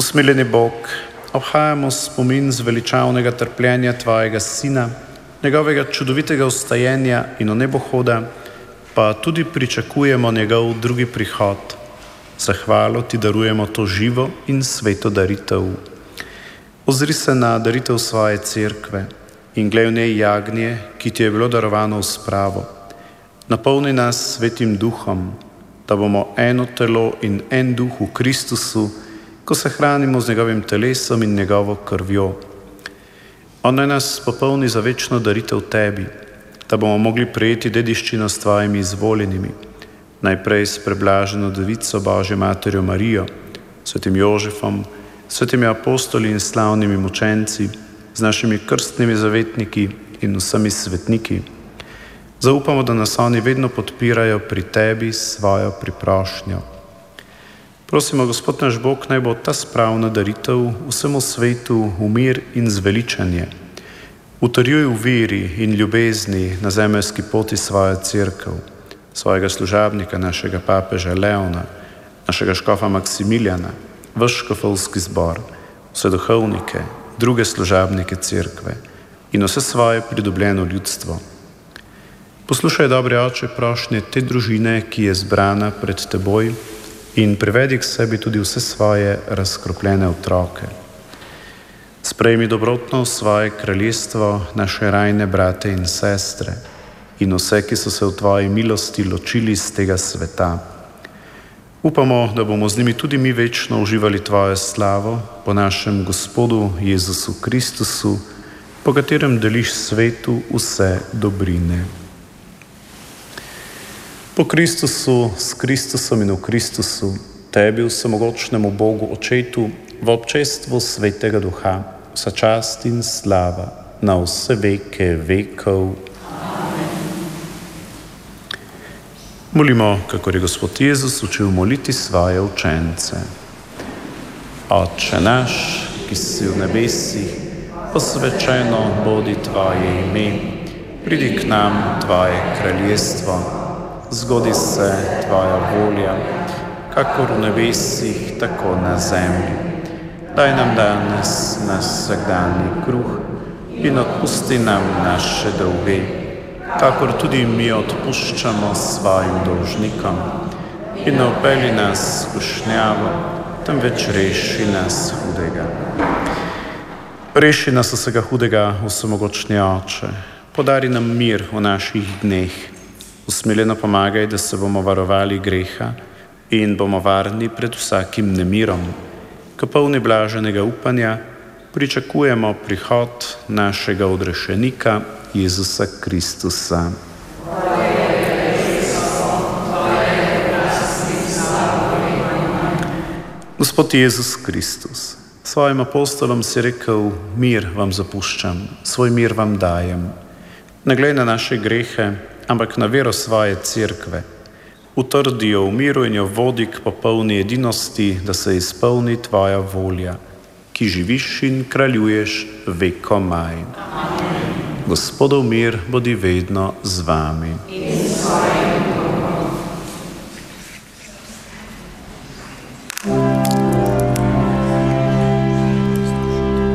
Usmiljeni Bog, obhajamo spomin zveličavnega trpljenja Tvojega Sina, njegovega čudovitega vstajenja in onebohoda, pa tudi pričakujemo njegov drugi prihod. Zahvalo Ti darujemo to živo in sveto daritev. Ozri se na daritev svoje cerkve in glej v njej jagnje, ki Ti je bilo darovano v spravo. Napolni nas svetim duhom, da bomo eno telo in en duh v Kristusu, ko se hranimo z njegovim telesom in njegovo krvjo. On naj nas popolni za večno daritev Tebi, da bomo mogli prejeti dediščino s Tvojimi izvoljenimi, najprej s preblaženo Devico Božjo Materjo Marijo, svetim Jožefom, svetimi apostoli in slavnimi mučenci, z našimi krstnimi zavetniki in vsemi svetniki. Zaupamo, da nas oni vedno podpirajo pri Tebi s svojo priprošnjo. Prosimo, Gospod naš Bog, naj bo ta spravna daritev vsemu svetu v mir in zveličanje. Utrjuj v veri in ljubezni na zemeljski poti svojo cerkev, svojega služabnika, našega papeža Leona, našega škofa Maksimiljana, vaš škofovski zbor, vse duhovnike, druge služabnike cerkve in vse svoje pridobljeno ljudstvo. Poslušaj, dobri Oče, prošnje te družine, ki je zbrana pred Teboj, in privedi k sebi tudi vse svoje razkropljene otroke. Sprejmi dobrotno v svoje kraljestvo naše rajne brate in sestre in vse, ki so se v Tvoji milosti ločili iz tega sveta. Upamo, da bomo z njimi tudi mi večno uživali Tvojo slavo po našem Gospodu Jezusu Kristusu, po katerem deliš svetu vse dobrine. Po Kristusu, s Kristusom in v Kristusu, Tebi, vsemogočnemu Bogu Očetu, v občestvu Svetega Duha, vsa čast in slava na vse veke vekov. Molimo, kakor je Gospod Jezus učil moliti svoje učence. Oče naš, ki si v nebesih, posvečeno bodi Tvoje ime, pridi k nam Tvoje kraljestvo, zgodi se Tvoja volja, kakor v nebesih, tako na zemlji. Daj nam danes naš vsakdanji kruh in odpusti nam naše dolge, kakor tudi mi odpuščamo svojim dolžnikom. In ne vpelji nas v skušnjavo, temveč reši nas hudega. Reši nas vsega hudega, vsemogočni Oče, podari nam mir v naših dneh. Usmiljeno pomagaj, da se bomo varovali greha in bomo varni pred vsakim nemirom. Ko polni blaženega upanja pričakujemo prihod našega odrešenika Jezusa Kristusa. Gospod Jezus Kristus, svojim apostolom si rekel: mir vam zapuščam, svoj mir vam dajem. Ne glej na naše grehe, ampak na vero svoje cerkve. Utrdi jo v miru in jo vodi k popolni edinosti, da se izpolni Tvoja volja, ki živiš in kraljuješ vekomaj. Gospodov mir bodi vedno z vami.